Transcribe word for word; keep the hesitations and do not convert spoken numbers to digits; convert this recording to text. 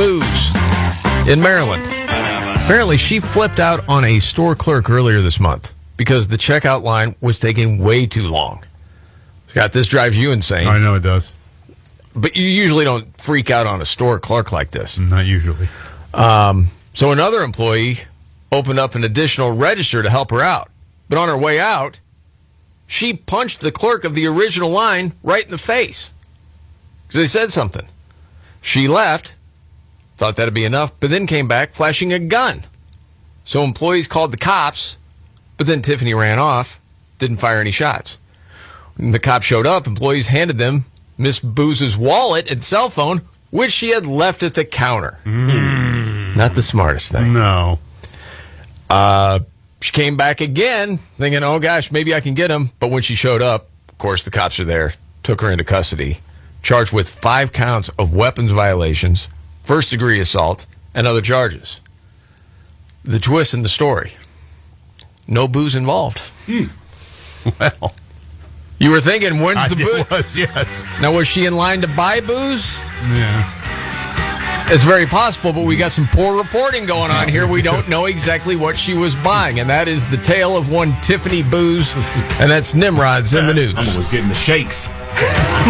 Booze in Maryland. Apparently, she flipped out on a store clerk earlier this month because the checkout line was taking way too long. Scott, this drives you insane. I know it does. But you usually don't freak out on a store clerk like this. Not usually. Um, so another employee opened up an additional register to help her out. But on her way out, she punched the clerk of the original line right in the face because they said something. She left, thought that'd be enough, but then came back flashing a gun. So employees called the cops, but then Tiffany ran off, didn't fire any shots. When the cops showed up, employees handed them Miss Booze's wallet and cell phone, which she had left at the counter. Mm. Not the smartest thing. No. Uh, she came back again, thinking, oh, gosh, maybe I can get him. But when she showed up, of course, the cops are there, took her into custody, charged with five counts of weapons violations, first-degree assault, and other charges. The twist in the story, no booze involved. Hmm. Well. You were thinking, when's I the booze? was, yes. Now, was she in line to buy booze? Yeah. It's very possible, but we got some poor reporting going on here. We don't know exactly what she was buying, and that is the tale of one Tiffany Booze, and that's Nimrod's in the news. I was getting the shakes.